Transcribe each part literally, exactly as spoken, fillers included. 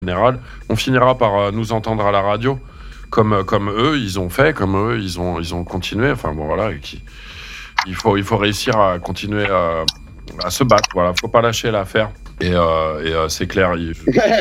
général, on finira par euh, nous entendre à la radio, comme, comme eux, ils ont fait, comme eux, ils ont, ils ont continué. Enfin bon, voilà, et qui, il, faut, il faut réussir à continuer à, à se battre. Voilà, faut pas lâcher l'affaire. Et, euh, et euh, c'est clair. Il...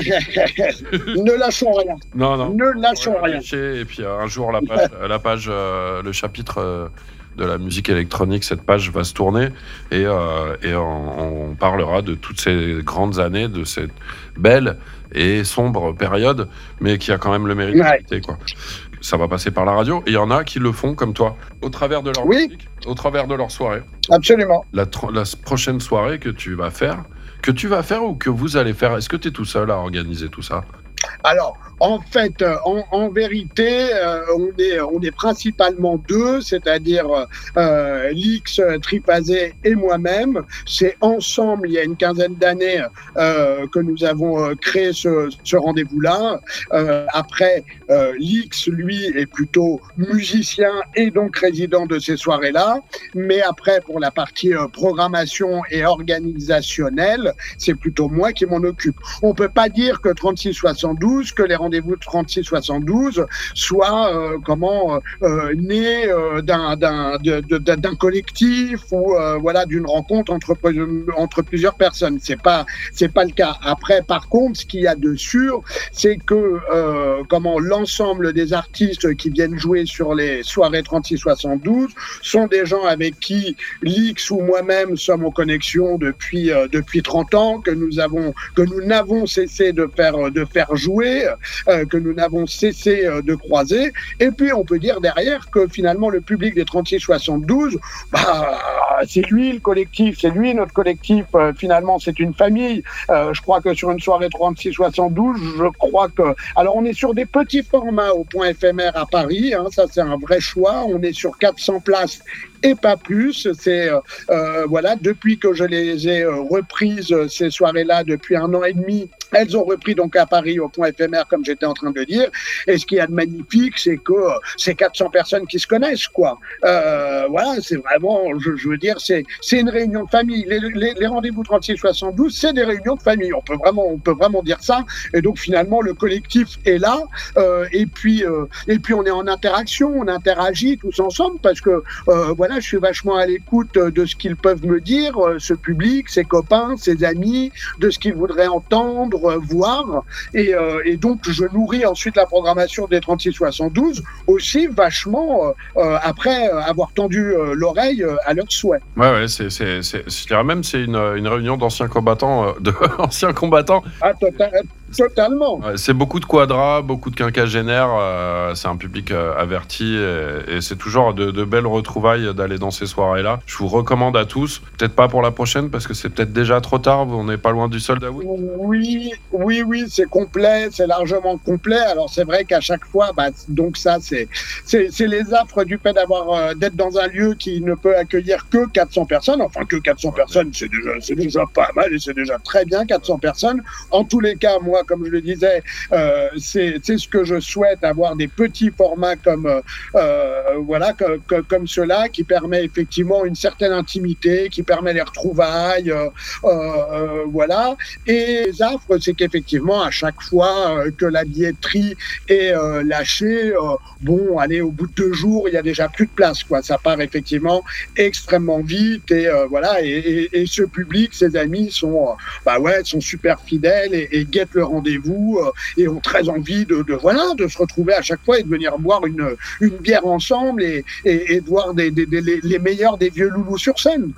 ne lâchons rien. Non, non. Ne lâchons rien. Lâcher, et puis euh, un jour, la page, la page euh, le chapitre euh, de la musique électronique, cette page va se tourner et, euh, et on, on parlera de toutes ces grandes années, de cette belle et sombre période, mais qui a quand même le mérite de ouais. quoi. Ça va passer par la radio, et il y en a qui le font comme toi, au travers de leur oui. musique, au travers de leur soirée. Absolument. La, tr- la prochaine soirée que tu vas faire, que tu vas faire ou que vous allez faire, est-ce que tu es tout seul à organiser tout ça ? Alors, en fait, en, en vérité, euh, on, est, on est principalement deux, c'est-à-dire euh, Lix, Tripazé et moi-même. C'est ensemble, il y a une quinzaine d'années, euh, que nous avons créé ce, ce rendez-vous-là. Euh, après, euh, Lix, lui, est plutôt musicien et donc résident de ces soirées-là. Mais après, pour la partie euh, programmation et organisationnelle, c'est plutôt moi qui m'en occupe. On ne peut pas dire que trente-six soixante-douze, que les rendez-vous de trente-six soixante-douze soient euh, comment euh, nés euh, d'un, d'un, de, de, d'un collectif ou euh, voilà d'une rencontre entre entre plusieurs personnes. C'est pas c'est pas le cas. Après, par contre, ce qu'il y a de sûr, c'est que euh, comment l'ensemble des artistes qui viennent jouer sur les soirées trente-six soixante-douze sont des gens avec qui Lix ou moi-même sommes en connexion depuis euh, depuis trente ans, que nous avons que nous n'avons cessé de faire de faire jouer, euh, que nous n'avons cessé euh, de croiser. Et puis, on peut dire derrière que finalement, le public des trente-six soixante-douze, bah, c'est lui le collectif, c'est lui notre collectif. Euh, finalement, c'est une famille. Euh, je crois que sur une soirée trente-six soixante-douze, je crois que... Alors, on est sur des petits formats au point éphémère à Paris. Hein, ça, c'est un vrai choix. On est sur quatre cents places et pas plus. C'est euh, voilà, depuis que je les ai euh, reprises, ces soirées-là, depuis un an et demi, elles ont repris donc à Paris au point éphémère, comme j'étais en train de le dire. Et ce qu'il y a de magnifique, c'est que euh, c'est quatre cents personnes qui se connaissent, quoi. Euh, voilà, c'est vraiment, je, je veux dire, c'est, c'est une réunion de famille. Les, les, les rendez-vous trente-six soixante-douze, c'est des réunions de famille. On peut vraiment, on peut vraiment dire ça. Et donc, finalement, le collectif est là. Euh, et puis, euh, et puis, on est en interaction, on interagit tous ensemble parce que, euh, voilà, je suis vachement à l'écoute de ce qu'ils peuvent me dire, ce public, ses copains, ses amis, de ce qu'ils voudraient entendre, voir. Et, euh, et donc, je nourris ensuite la programmation des trente-six soixante-douze aussi vachement euh, après avoir tendu euh, l'oreille à leurs souhaits. Ouais, ouais, c'est, c'est, c'est, je dirais même c'est une, une réunion d'anciens combattants. Euh, de, anciens combattants. Ah, total, totalement. Ouais, c'est beaucoup de quadras, beaucoup de quinquagénaires. Euh, c'est un public euh, averti et, et c'est toujours de, de belles retrouvailles d'aller dans ces soirées-là. Je vous recommande à tous. Peut-être pas pour la prochaine parce que c'est peut-être déjà trop tard. On n'est pas loin du sold out. Oui, oui, oui, c'est complet, c'est largement complet. Alors c'est vrai qu'à chaque fois, bah, donc ça, c'est, c'est, c'est les affres du fait d'avoir euh, d'être dans un lieu qui ne peut accueillir que quatre cents personnes. Enfin, que quatre cents personnes, c'est déjà, c'est déjà pas mal et c'est déjà très bien, quatre cents personnes. En tous les cas, moi, comme je le disais, euh, c'est, c'est ce que je souhaite, avoir des petits formats comme euh, voilà, que, que, comme ceux-là, qui permet effectivement une certaine intimité, qui permet les retrouvailles, euh, euh, voilà. Et les affres, c'est qu'effectivement, à chaque fois euh, que la billetterie est euh, lâchée, euh, bon, allez, au bout de deux jours, il y a déjà plus de place, quoi. Ça part effectivement extrêmement vite et euh, voilà. Et, et, et ce public, ses amis sont, euh, bah ouais, sont super fidèles et, et guettent le rendez-vous euh, et ont très envie de, de voilà, de se retrouver à chaque fois et de venir boire une une bière ensemble et, et, et de voir des, des, des, les meilleurs des vieux loulous sur scène.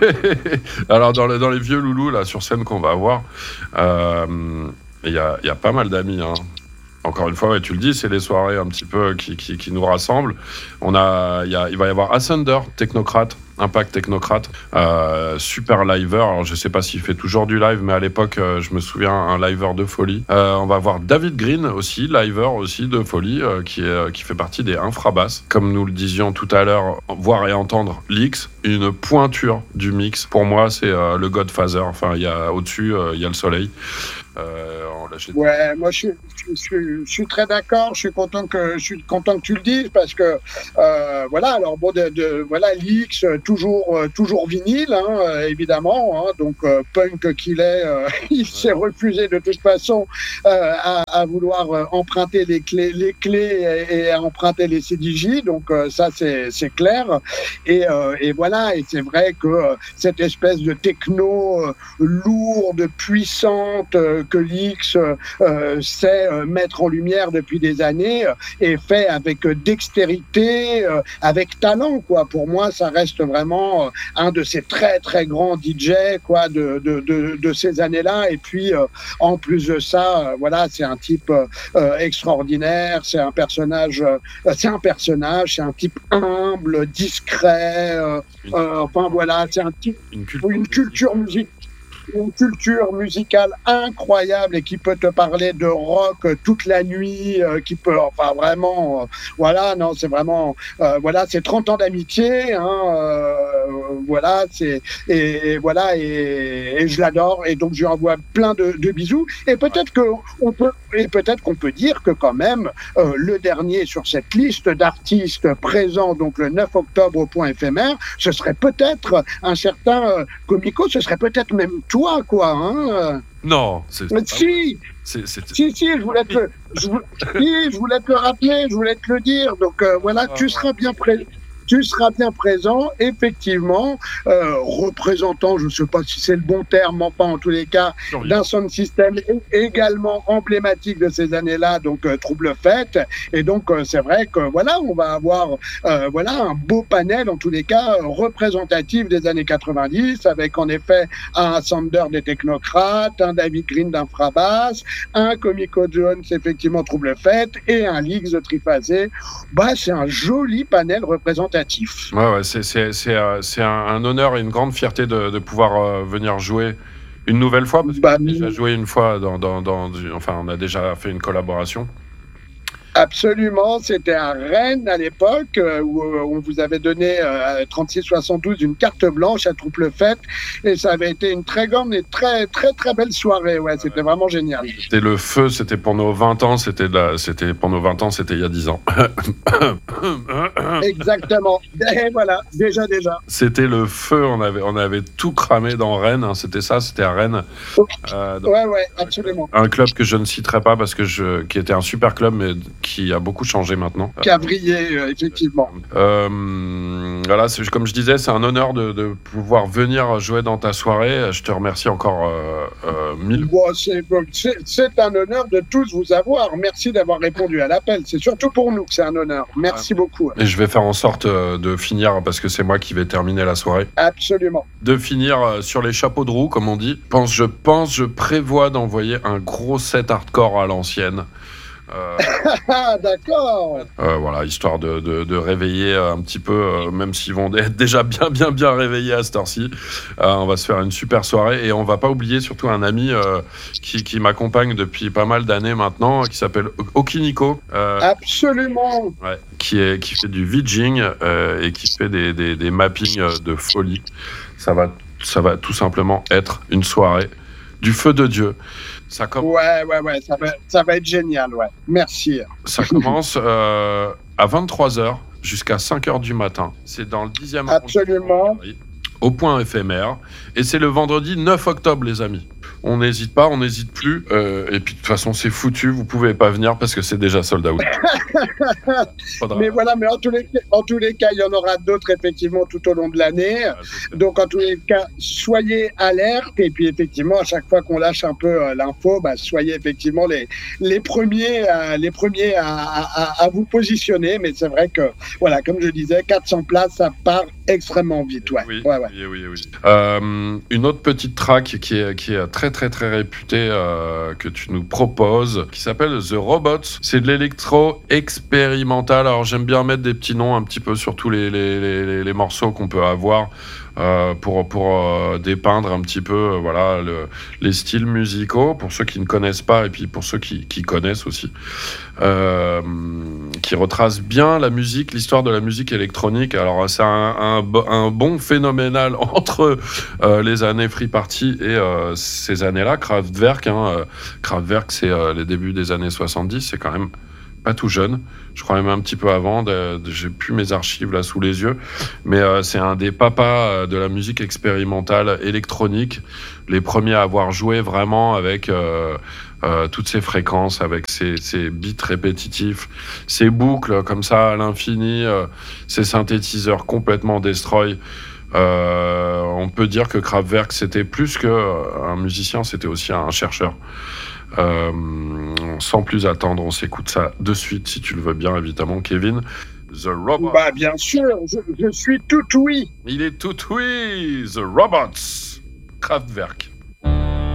Alors dans, le, dans les vieux loulous là sur scène qu'on va avoir, il euh, y, a, y a pas mal d'amis. Hein. Encore une fois, ouais, tu le dis, c'est les soirées un petit peu qui, qui, qui nous rassemblent. On a, y a, il va y avoir Ascender, technocrate, Impact Technocrate, euh, super liver. Alors je sais pas s'il fait toujours du live, mais à l'époque, euh, je me souviens, un liver de folie. Euh, on va avoir David Green aussi, liver aussi de folie, euh, qui, est, qui fait partie des infrabasses. Comme nous le disions tout à l'heure, voir et entendre Lix, une pointure du mix. Pour moi, c'est euh, le Godfather. Enfin, il y a au-dessus, il euh, y a le soleil. Euh, on lâchait... Ouais, moi je, je, je, je suis très d'accord. Je suis content que je suis content que tu le dises parce que euh, voilà. Alors bon, de, de voilà, Lix toujours toujours vinyle, hein, évidemment. Hein, donc euh, punk qu'il est, euh, il ouais. s'est refusé de toute façon euh, à, à vouloir emprunter les clés, les clés et, et à emprunter les C D J. Donc euh, ça c'est c'est clair. Et, euh, et voilà. Et c'est vrai que euh, cette espèce de techno euh, lourde, puissante euh, que Lix euh, sait euh, mettre en lumière depuis des années euh, et fait avec euh, dextérité, euh, avec talent, quoi. Pour moi, ça reste vraiment euh, un de ces très très grands D J, quoi, de de de, de ces années-là. Et puis euh, en plus de ça, euh, voilà, c'est un type euh, extraordinaire. C'est un personnage, euh, c'est un personnage, c'est un type humble, discret. Euh, euh, enfin voilà, c'est un type, une culture, une culture musicale. Une culture musicale incroyable et qui peut te parler de rock toute la nuit, euh, qui peut, enfin vraiment, euh, voilà, non, c'est vraiment, euh, voilà, c'est trente ans d'amitié, hein, euh, voilà, c'est, et, et voilà, et, et je l'adore, et donc je lui envoie plein de, de bisous, et peut-être que on peut, et peut-être qu'on peut dire que quand même, euh, le dernier sur cette liste d'artistes présents, donc le neuf octobre au point éphémère, ce serait peut-être un certain euh, Comico, ce serait peut-être même toi, quoi, hein. Non, c'est... Mais si, c'est, c'est... si, si, je voulais te le, je, si, je voulais te le rappeler, je voulais te le dire. Donc euh, voilà, ah, tu seras bien prêt. Tu seras bien présent, effectivement, euh, représentant, je ne sais pas si c'est le bon terme, enfin en tous les cas, d'un sound system également emblématique de ces années-là, donc euh, Trouble Fête. Et donc euh, c'est vrai que voilà, on va avoir euh, voilà un beau panel en tous les cas euh, représentatif des années quatre-vingt-dix, avec en effet un Sander des Technocrates, un David Green d'Infrabass, un Comico Jones effectivement Trouble Fête et un Lix de Triphasé. Bah c'est un joli panel représentatif. Ouais, ouais, c'est, c'est, c'est, euh, c'est un, un honneur et une grande fierté de, de pouvoir euh, venir jouer une nouvelle fois, parce qu'on bah, a déjà joué une fois, dans, dans, dans, enfin on a déjà fait une collaboration. Absolument, c'était à Rennes à l'époque euh, où euh, on vous avait donné euh, à trente-six soixante-douze une carte blanche à Trouble Fête et ça avait été une très grande et très très très belle soirée. Ouais, c'était ouais. vraiment génial. C'était le feu, c'était pour nos vingt ans, c'était de la, c'était pour nos vingt ans, c'était il y a dix ans. Exactement. Et voilà, déjà déjà. C'était le feu, on avait on avait tout cramé dans Rennes, hein, c'était ça, c'était à Rennes. Euh, ouais ouais, absolument. Un club que je ne citerai pas parce que je qui était un super club mais qui a beaucoup changé maintenant. Cavrier, euh, effectivement. Euh, voilà, c'est, comme je disais, c'est un honneur de, de pouvoir venir jouer dans ta soirée. Je te remercie encore euh, euh, mille. Bon, c'est, c'est, c'est un honneur de tous vous avoir. Merci d'avoir répondu à l'appel. C'est surtout pour nous que c'est un honneur. Merci ouais. beaucoup. Et je vais faire en sorte de finir, parce que c'est moi qui vais terminer la soirée. Absolument. De finir sur les chapeaux de roue, comme on dit. Je pense, je pense, je prévois d'envoyer un gros set hardcore à l'ancienne. Euh, D'accord. Euh, voilà, histoire de, de, de réveiller un petit peu, euh, même s'ils vont être déjà bien, bien, bien réveillés à cette heure-ci. Euh, on va se faire une super soirée et on va pas oublier surtout un ami euh, qui, qui m'accompagne depuis pas mal d'années maintenant, qui s'appelle Okiniko. Euh, Absolument. Ouais, qui, est, qui fait du VJing euh, et qui fait des, des, des mappings de folie. Ça va, ça va tout simplement être une soirée du feu de Dieu. Ça com- ouais, ouais, ouais, ça va, ça va être génial, ouais. Merci. Ça commence euh, à vingt-trois heures jusqu'à cinq heures du matin. C'est dans le dixième Absolument. Au point éphémère. Et c'est le vendredi neuf octobre, les amis. On n'hésite pas, on n'hésite plus. Euh, et puis, de toute façon, c'est foutu. Vous pouvez pas venir parce que c'est déjà sold out. Mais voilà, mais en tous, les, en tous les cas, il y en aura d'autres, effectivement, tout au long de l'année. Ah, donc, en tous les cas, soyez alerte. Et puis, effectivement, à chaque fois qu'on lâche un peu euh, l'info, bah, soyez effectivement les, les premiers, euh, les premiers à, à, à vous positionner. Mais c'est vrai que, voilà, comme je disais, quatre cents places, ça part extrêmement vite. Ouais. Oui, ouais, ouais. oui, oui, oui. Euh, une autre petite track qui est, qui est très, très, très réputée euh, que tu nous proposes, qui s'appelle The Robots. C'est de l'électro expérimental. Alors, j'aime bien mettre des petits noms un petit peu sur tous les, les, les, les morceaux qu'on peut avoir. euh, pour, pour euh, dépeindre un petit peu euh, voilà, le, les styles musicaux, pour ceux qui ne connaissent pas et puis pour ceux qui, qui connaissent aussi, euh, qui retrace bien la musique, l'histoire de la musique électronique. Alors c'est un, un, un bond phénoménal entre euh, les années Free Party et euh, ces années-là. Kraftwerk, hein, euh, Kraftwerk c'est euh, les débuts des années soixante-dix, c'est quand même pas tout jeune, je crois même un petit peu avant, de, de, j'ai plus mes archives là sous les yeux, mais euh, c'est un des papas de la musique expérimentale électronique, les premiers à avoir joué vraiment avec euh, euh, toutes ces fréquences, avec ces, ces beats répétitifs, ces boucles comme ça à l'infini, euh, ces synthétiseurs complètement destroy. Euh, on peut dire que Kraftwerk c'était plus qu'un musicien, c'était aussi un chercheur. Euh, sans plus attendre, on s'écoute ça de suite, si tu le veux bien, évidemment, Kevin. The Robots. Bah, bien sûr, je, je suis tout oui. Il est tout oui. The Robots. Kraftwerk.